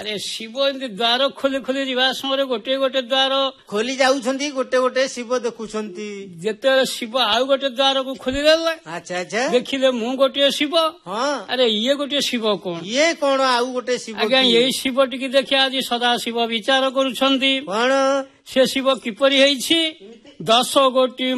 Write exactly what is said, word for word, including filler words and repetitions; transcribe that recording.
ଆରେ ଶିବ ଏମିତି ଦ୍ୱାର ଖୋଲି ଖୋଲି ଯିବା ସମୟରେ ଗୋଟିଏ ଗୋଟେ ଦ୍ୱାର ଖୋଲି ଯାଉଛନ୍ତି, ଗୋଟେ ଗୋଟେ ଶିବ ଦେଖୁଛନ୍ତି। ଯେତେବେଳେ ଶିବ ଆଉ ଗୋଟେ ଦ୍ୱାରକୁ ଖୋଲିଦେଲେ, ଆଚ୍ଛା ଆଚ୍ଛା, ଦେଖିଲେ ମୁଁ ଗୋଟିଏ ଶିବ। ହଁ, ଆରେ ଇଏ ଗୋଟିଏ ଶିବ କଣ? ଇଏ କଣ ଆଉ ଗୋଟେ ଶିବ? ଆଜ୍ଞା କି? ଏଇ ଶିବ ଟିକେ ଦେଖି ଆଜି ସଦା ଶିବ ବିଚାର କରୁଛନ୍ତି କଣ ସେ ଶିବ କିପରି ହେଇଛି। ଦଶ ଗୋଟି